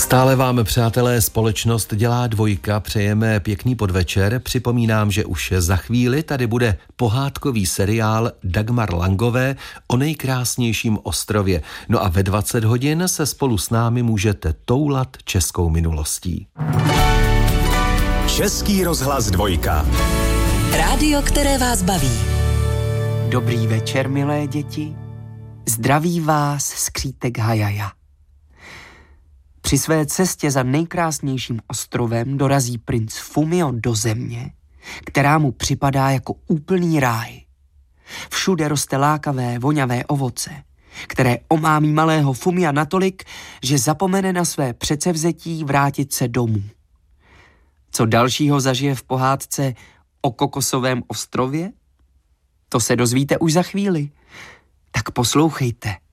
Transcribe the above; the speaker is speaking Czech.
Stále vám, přátelé, společnost dělá dvojka, přejeme pěkný podvečer. Připomínám, že už za chvíli tady bude pohádkový seriál Dagmar Langové o nejkrásnějším ostrově. No a ve 20 hodin se spolu s námi můžete toulat českou minulostí. Český rozhlas dvojka. Rádio, které vás baví. Dobrý večer, milé děti. Zdraví vás skřítek Hajaja. Při své cestě za nejkrásnějším ostrovem dorazí princ Fumio do země, která mu připadá jako úplný ráj. Všude roste lákavé, voňavé ovoce, které omámí malého Fumia natolik, že zapomene na své předsevzetí vrátit se domů. Co dalšího zažije v pohádce o kokosovém ostrově? To se dozvíte už za chvíli. Tak poslouchejte.